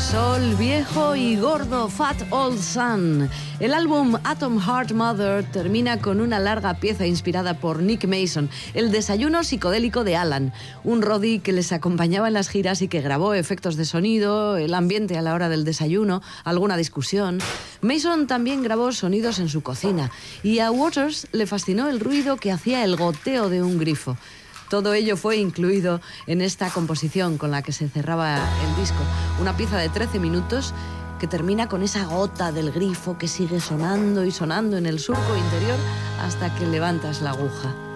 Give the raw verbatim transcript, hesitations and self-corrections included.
Sol viejo y gordo, Fat Old Sun. El álbum Atom Heart Mother termina con una larga pieza inspirada por Nick Mason, el desayuno psicodélico de Alan, un roadie que les acompañaba en las giras y que grabó efectos de sonido, el ambiente a la hora del desayuno, alguna discusión. Mason también grabó sonidos en su cocina y a Waters le fascinó el ruido que hacía el goteo de un grifo. Todo ello fue incluido en esta composición con la que se cerraba el disco. Una pieza de trece minutos que termina con esa gota del grifo que sigue sonando y sonando en el surco interior hasta que levantas la aguja.